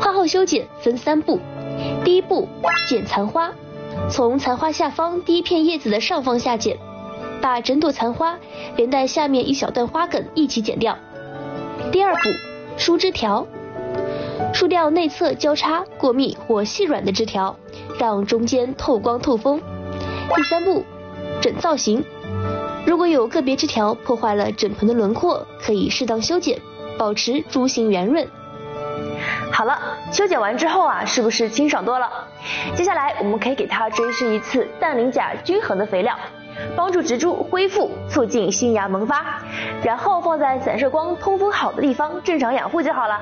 花后修剪分3步，第1步剪残花，从残花下方第1片叶子的上方下剪，把整朵残花连带下面一小段花梗一起剪掉。第2步梳枝条，梳掉内侧交叉、过密或细软的枝条，让中间透光透风。第3步整造型，如果有个别枝条破坏了整盆的轮廓，可以适当修剪，保持株形圆润。 好了，修剪完之后啊，是不是清爽多了？接下来我们可以给它追施一次氮磷钾均衡的肥料，帮助植株恢复，促进新芽萌发，然后放在散射光、通风好的地方正常养护就好了。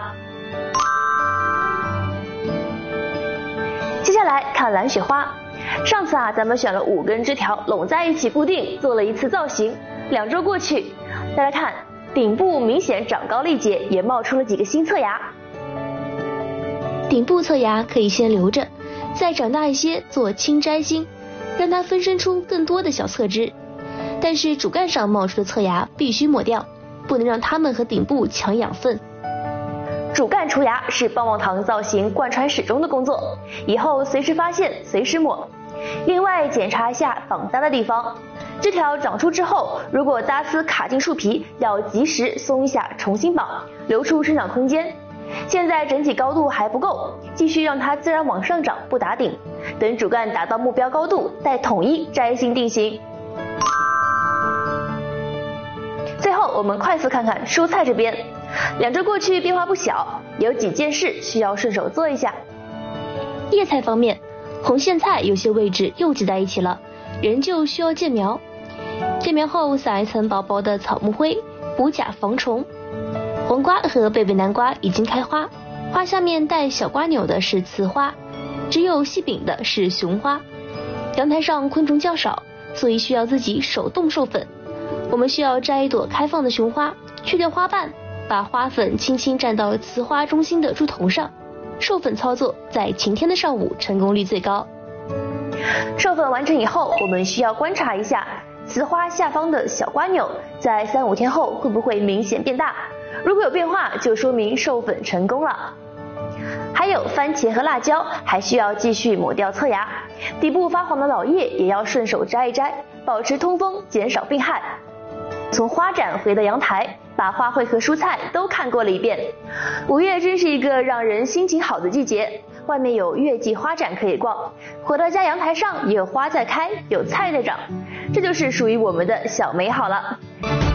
接下来看蓝雪花，上次啊咱们选了5根枝条拢在一起固定，做了一次造型。2周过去，大家看顶部明显长高力竭，也冒出了几个新侧芽。 顶部侧芽可以先留着，再长大一些做轻摘心，让它分身出更多的小侧枝。但是主干上冒出的侧芽必须抹掉，不能让它们和顶部抢养分。 主干除芽是棒棒糖造型贯穿始终的工作，以后随时发现随时抹。另外检查一下绑扎的地方，枝条长出之后，如果搭丝卡进树皮，要及时松一下重新绑，留出生长空间。现在整体高度还不够，继续让它自然往上长，不打顶，等主干达到目标高度，再统一摘心定型。最后我们快速看看蔬菜这边，2周过去变化不小，有几件事需要顺手做一下。 叶菜方面，红苋菜有些位置又挤在一起了，仍旧需要间苗。间苗后撒一层薄薄的草木灰，补钾防虫。黄瓜和贝贝南瓜已经开花，花下面带小瓜钮的是雌花，只有细柄的是雄花。阳台上昆虫较少，所以需要自己手动授粉。我们需要摘一朵开放的雄花，去掉花瓣，把花粉轻轻蘸到雌花中心的株头上。授粉操作在晴天的上午成功率最高。 授粉完成以后，我们需要观察一下雌花下方的小瓜钮在3-5天后会不会明显变大，如果有变化，就说明授粉成功了。还有番茄和辣椒还需要继续抹掉侧芽，底部发黄的老叶也要顺手摘一摘，保持通风，减少病害。从花展回到阳台，把花卉和蔬菜都看过了一遍。5月真是一个让人心情好的季节，外面有月季花展可以逛，回到家阳台上也有花在开，有菜在长，这就是属于我们的小美好了。